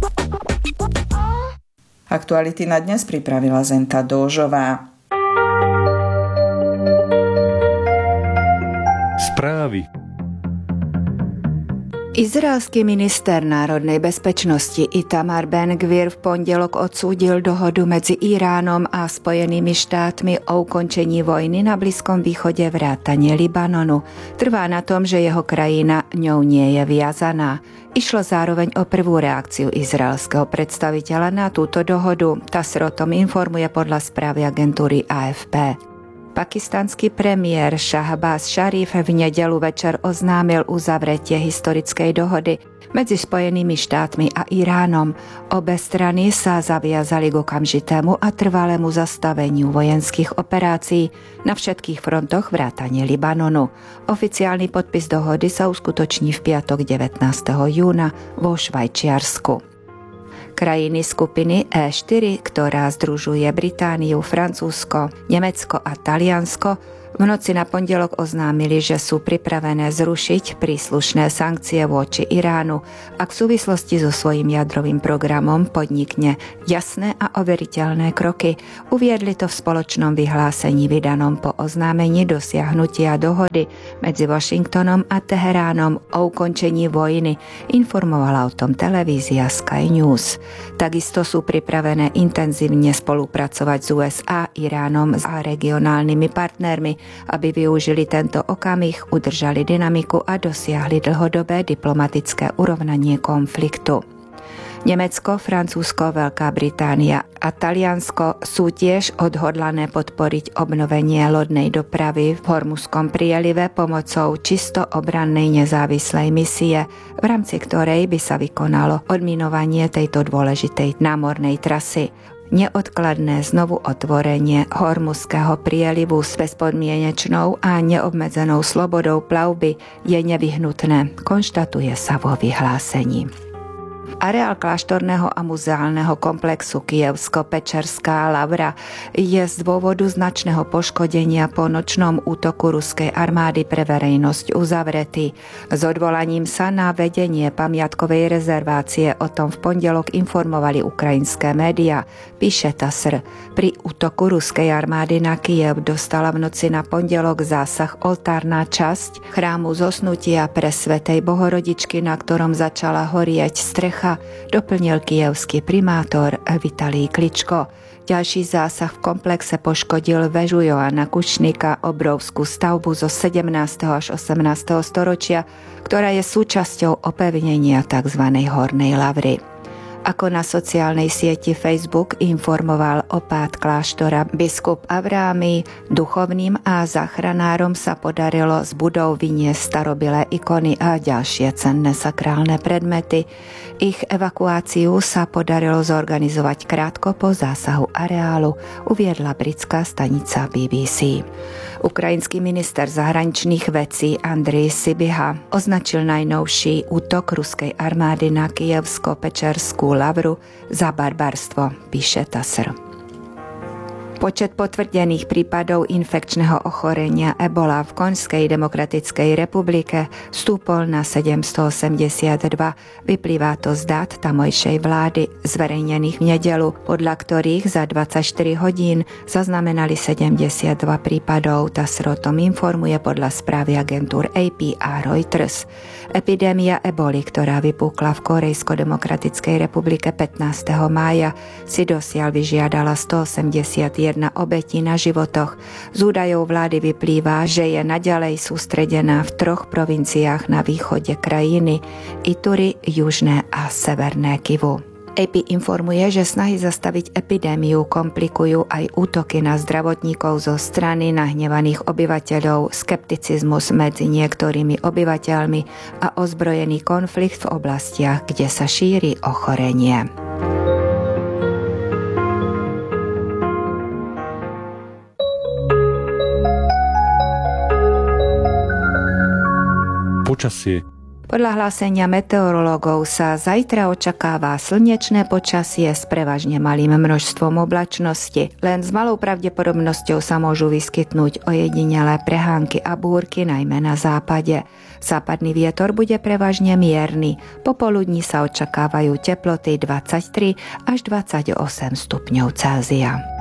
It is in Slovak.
Aktuality na dnes pripravila Zenta Dóžová. Správy. Izraelský minister národnej bezpečnosti Itamar Ben-Gvir v pondelok odsúdil dohodu medzi Iránom a Spojenými štátmi o ukončení vojny na Blízkom východe vrátane Libanonu. Trvá na tom, že jeho krajina ňou nie je viazaná. Išlo zároveň o prvú reakciu izraelského predstaviteľa na túto dohodu. TASR o tom informuje podľa správy agentúry AFP. Pakistanský premiér Shahbaz Sharif v nedeľu večer oznámil uzavretie historickej dohody medzi Spojenými štátmi a Iránom. Obe strany sa zaviazali k okamžitému a trvalému zastaveniu vojenských operácií na všetkých frontoch vrátane Libanonu. Oficiálny podpis dohody sa uskutoční v piatok 19. júna vo Švajčiarsku. Krajiny skupiny E4, ktorá združuje Britániu, Francúzsko, Nemecko a Taliansko, v noci na pondelok oznámili, že sú pripravené zrušiť príslušné sankcie voči Iránu, ak v súvislosti so svojím jadrovým programom podnikne jasné a overiteľné kroky. Uviedli to v spoločnom vyhlásení vydanom po oznámení dosiahnutia dohody medzi Washingtonom a Teheránom o ukončení vojny. Informovala o tom televízia Sky News. Takisto sú pripravené intenzívne spolupracovať s USA, Iránom a regionálnymi partnermi, aby využili tento okamih, udržali dynamiku a dosiahli dlhodobé diplomatické urovnanie konfliktu. Nemecko, Francúzsko, Veľká Británia a Taliansko sú tiež odhodlané podporiť obnovenie lodnej dopravy v Hormuzskom prielive pomocou čisto obrannej nezávislej misie, v rámci ktorej by sa vykonalo odminovanie tejto dôležitej námornej trasy. Neodkladné znovu otvorenie Hormuzského prielivu s bezpodmienečnou a neobmedzenou slobodou plavby je nevyhnutné, konštatuje sa vo vyhlásení. Areál kláštorného a muzeálneho komplexu Kyjevsko-Pečerská Lavra je z dôvodu značného poškodenia po nočnom útoku ruskej armády pre verejnosť uzavretý. S odvolaním sa na vedenie pamiatkovej rezervácie o tom v pondelok informovali ukrajinské médiá, píše TASR. Pri útoku ruskej armády na Kyjev dostala v noci na pondelok zásah oltárna časť chrámu Zosnutia pre Svätej Bohorodičky, na ktorom začala horieť strecha, doplnil kyjevský primátor Vitalij Kličko. Ďalší zásah v komplexe poškodil väžu Joana Kučníka, obrovskú stavbu zo 17. až 18. storočia, ktorá je súčasťou opevnenia tzv. Hornej Lavry. Ako na sociálnej sieti Facebook informoval opát kláštora biskup Avrámy, duchovným a záchranárom sa podarilo z budov vyniesť starobilé ikony a ďalšie cenné sakrálne predmety. Ich evakuáciu sa podarilo zorganizovať krátko po zásahu areálu, uviedla britská stanica BBC. Ukrajinský minister zahraničných vecí Andrej Sybiha označil najnovší útok ruskej armády na Kyjevsko-Pečerskú Lavru za barbarstvo, píše TASR. Počet potvrdených prípadov infekčného ochorenia Ebola v Konžskej demokratickej republike stúpol na 782. Vyplýva to z dát tamojšej vlády, zverejnených v nedeľu, podľa ktorých za 24 hodín zaznamenali 72 prípadov. TASR o tom informuje podľa správy agentúr AP a Reuters. Epidémia eboli, ktorá vypukla v Korejsko-demokratickej republike 15. mája, si dosiaľ vyžiadala 181 obetí na životoch. Z údajov vlády vyplýva, že je naďalej sústredená v 3 provinciách na východe krajiny: Ituri, Južné a Severné Kivu. AP informuje, že snahy zastaviť epidémiu komplikujú aj útoky na zdravotníkov zo strany nahnevaných obyvateľov, skepticizmus medzi niektorými obyvateľmi a ozbrojený konflikt v oblastiach, kde sa šíri ochorenie. Počasie. Podľa hlásenia meteorológov sa zajtra očakáva slnečné počasie s prevažne malým množstvom oblačnosti. Len s malou pravdepodobnosťou sa môžu vyskytnúť ojedinelé prehánky a búrky, najmä na západe. Západný vietor bude prevažne mierny. Popoludní sa očakávajú teploty 23 až 28 stupňov Celzia.